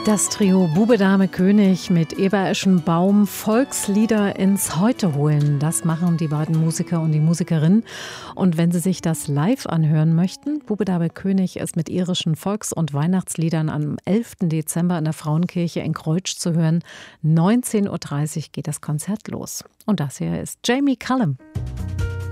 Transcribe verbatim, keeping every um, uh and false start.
Das Trio Bube, Dame, König mit Eber-Eschenbaum Volkslieder ins Heute holen. Das machen die beiden Musiker und die Musikerin. Und wenn Sie sich das live anhören möchten, Bube, Dame, König ist mit irischen Volks- und Weihnachtsliedern am elften Dezember in der Frauenkirche in Kreutsch zu hören. neunzehn Uhr dreißig geht das Konzert los. Und das hier ist Jamie Cullum.